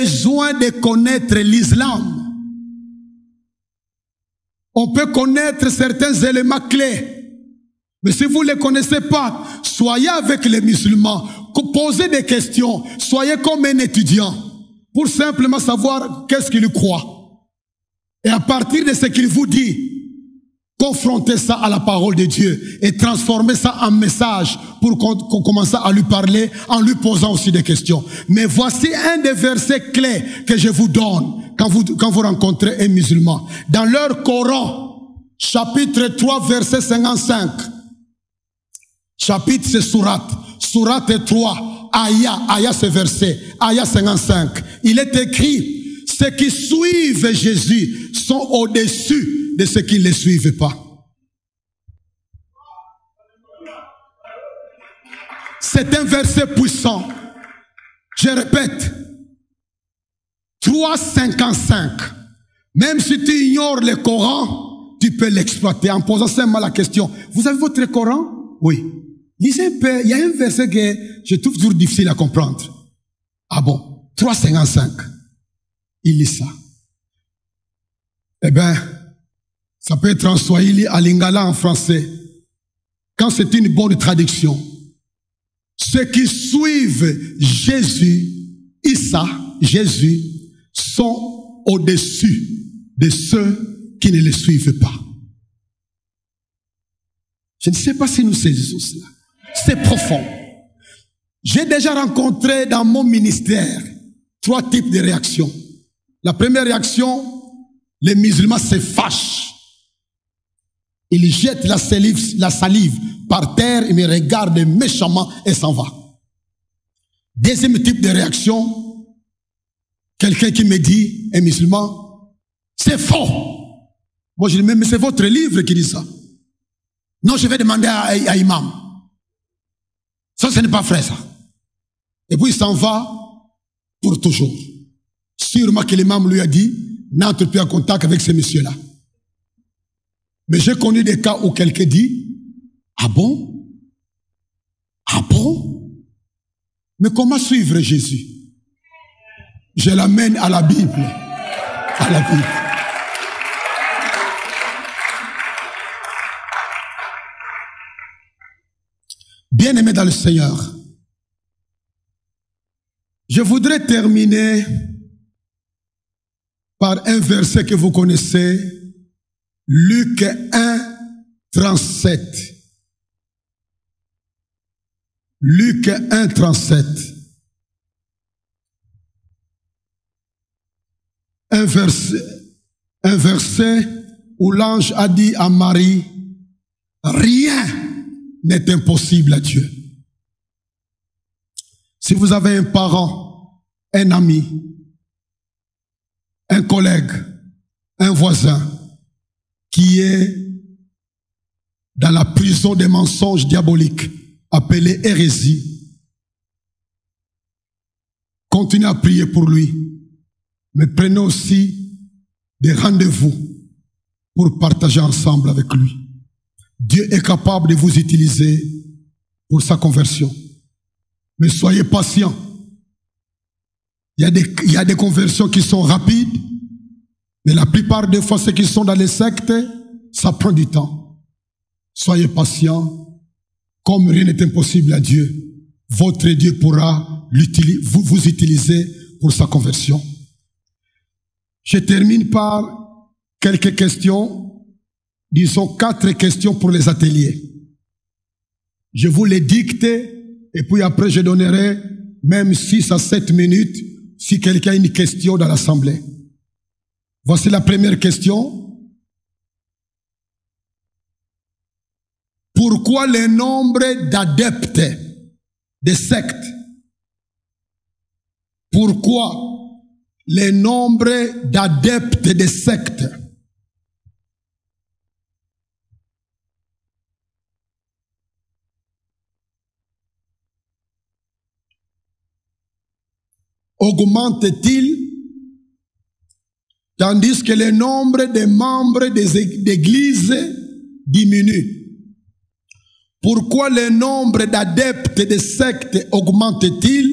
besoin de connaître l'islam. On peut connaître certains éléments clés. Mais si vous ne les connaissez pas, soyez avec les musulmans, posez des questions, soyez comme un étudiant, pour simplement savoir qu'est-ce qu'il croit. Et à partir de ce qu'il vous dit, confrontez ça à la parole de Dieu et transformez ça en message pour qu'on commence à lui parler en lui posant aussi des questions. Mais voici un des versets clés que je vous donne quand vous rencontrez un musulman. Dans leur Coran, chapitre 3, verset 55. Chapitre, c'est Sourate. Sourate 3, Aya c'est verset. Aya 55. Il est écrit, ceux qui suivent Jésus sont au-dessus de ceux qui ne le suivent pas. C'est un verset puissant. Je répète. 3,55. Même si tu ignores le Coran, tu peux l'exploiter en posant simplement la question. Vous avez votre Coran? Oui. Lisez un peu. Il y a un verset que je trouve toujours difficile à comprendre. Ah bon? 3,55. Il lit ça. Eh bien, ça peut être en swahili, à lingala en français. Quand c'est une bonne traduction. Ceux qui suivent Jésus, Jésus, sont au-dessus de ceux qui ne le suivent pas. Je ne sais pas si nous saisissons cela. C'est profond. J'ai déjà rencontré dans mon ministère 3 types de réactions. La première réaction, les musulmans se fâchent. Ils jettent la salive par terre, ils me regardent méchamment et s'en va. Deuxième type de réaction, quelqu'un qui me dit, un musulman, c'est faux. Moi je dis, mais c'est votre livre qui dit ça. Non, je vais demander à imam. Ça, ce n'est pas vrai, ça. Et puis il s'en va pour toujours. Sûrement que l'imam lui a dit, n'entre plus en contact avec ce monsieur-là. Mais j'ai connu des cas où quelqu'un dit, ah bon? Ah bon? Mais comment suivre Jésus? Je l'amène à la Bible. À la Bible. Bien-aimés dans le Seigneur, je voudrais terminer par un verset que vous connaissez, Luc 1, 37. Luc 1, 37. Un verset où l'ange a dit à Marie, rien n'est impossible à Dieu. Si vous avez un parent, un ami, un collègue, un voisin qui est dans la prison des mensonges diaboliques appelée hérésie, continuez à prier pour lui, mais prenez aussi des rendez-vous pour partager ensemble avec lui. Dieu est capable de vous utiliser pour sa conversion. Mais soyez patients. Il y a des conversions qui sont rapides, mais la plupart des fois, ceux qui sont dans les sectes, ça prend du temps. Soyez patients. Comme rien n'est impossible à Dieu, votre Dieu pourra vous utiliser pour sa conversion. Je termine par quelques questions, disons 4 questions pour les ateliers. Je vous les dicte et puis après je donnerai même 6 à 7 minutes si quelqu'un a une question dans l'assemblée. Voici la première question. Pourquoi le nombre d'adeptes des sectes? Pourquoi le nombre d'adeptes des sectes augmente-t-il tandis que le nombre de membres d'églises diminue? Pourquoi le nombre d'adeptes des sectes augmente-t-il